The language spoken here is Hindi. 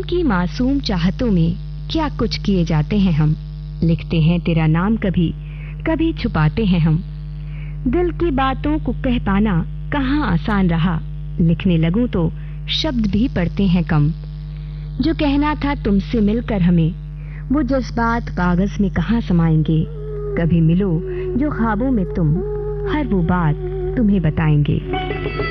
की मासूम चाहतों में क्या कुछ किए जाते हैं हम। लिखते हैं तेरा नाम कभी कभी छुपाते हैं हम। दिल की बातों को कह पाना कहाँ आसान रहा। लिखने लगूं तो शब्द भी पड़ते हैं कम। जो कहना था तुमसे मिलकर हमें, वो जज्बात कागज में कहाँ समाएंगे। कभी मिलो जो ख्वाबों में तुम, हर वो बात तुम्हें बताएंगे।